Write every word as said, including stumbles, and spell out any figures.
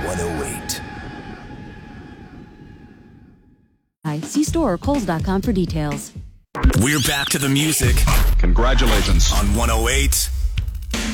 one oh eight. See store or Kohl's dot com for details. We're back to the music. Congratulations. On one oh eight